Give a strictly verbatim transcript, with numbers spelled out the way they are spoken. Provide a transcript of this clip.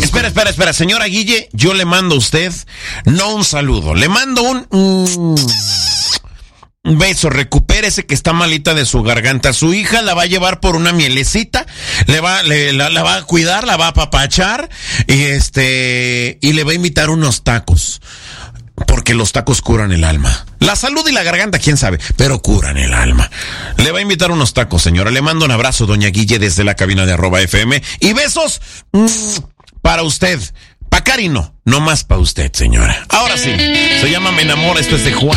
espera, espera, espera. Señora Guille, yo le mando a usted, no un saludo, le mando un... Mm, un beso, recupérese que está malita de su garganta. Su hija la va a llevar por una mielecita, le va, le, la, la va a cuidar, la va a apapachar y este, y le va a invitar unos tacos. Porque los tacos curan el alma. La salud y la garganta, quién sabe, pero curan el alma. Le va a invitar unos tacos, señora. Le mando un abrazo, doña Guille, desde la cabina de arroba F M. Y besos mmm, para usted. Pa' Cari no, no más para usted, señora. Ahora sí, se llama Me Enamora, esto es de Juan.